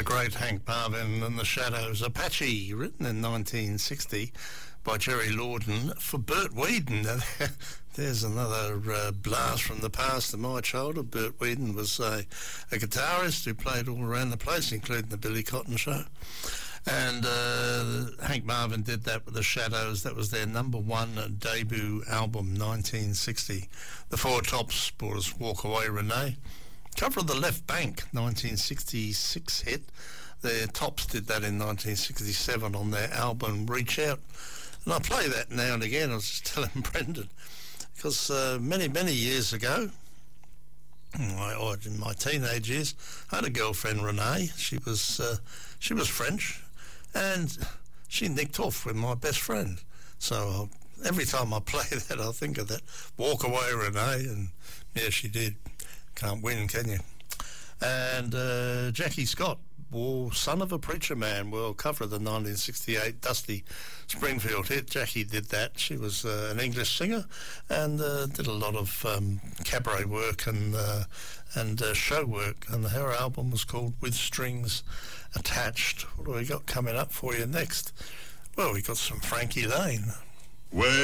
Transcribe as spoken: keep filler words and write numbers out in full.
great Hank Marvin and the Shadows. Apache, written in nineteen sixty by Jerry Lorden for Bert Weedon. There's another uh, blast from the past of my childhood. Bert Weedon was a, a guitarist who played all around the place, including the Billy Cotton Show. And uh, Hank Marvin did that with the Shadows. That was their number one debut album, nineteen sixty. The Four Tops brought us Walk Away Renee. Cover of the Left Bank, nineteen sixty-six hit. The Tops did that in nineteen sixty-seven on their album Reach Out. And I play that now and again. I was just telling Brendan, because uh, many, many years ago, I, in my teenage years, I had a girlfriend, Renee. She was uh, she was French, and she nicked off with my best friend. So I'll, every time I play that, I think of that. Walk Away, Renee, and yeah, she did. Can't win, can you? And uh, Jackie Scott, well, Son of a Preacher Man, well, cover of the nineteen sixty-eight Dusty Springfield hit. Jackie did that. She was uh, an English singer and uh, did a lot of um, cabaret work and uh, and uh, show work. And her album was called With Strings Attached. What do we got coming up for you next? Well, we got some Frankie Lane. Well.